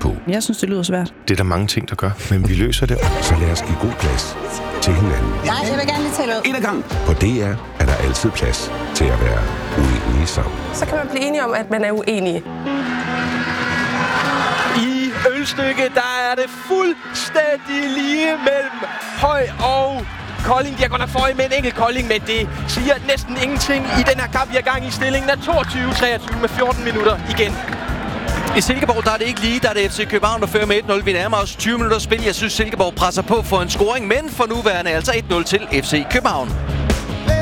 på. Jeg synes, det lyder svært. Det er der mange ting, der gør, men vi løser det. Så lad os give god plads til hinanden. Nej, jeg vil gerne lige tale ud. En gang. På DR er der altid plads til at være uenige sammen. Så kan man blive enige om, at man er uenige. I Ølstykke, der er det fuldstændig lige mellem Høj og Kolding. De har godt nok føje med en enkelt Kolding, men det siger næsten ingenting i den her kamp. Vi er gang i stillingen af 22-23 med 14 minutter igen. I Silkeborg, der er det ikke lige, der er det FC København, der fører med 1-0. Vi nærmer os 20 minutter spil. Jeg synes, Silkeborg presser på for en scoring, men for nuværende altså 1-0 til FC København.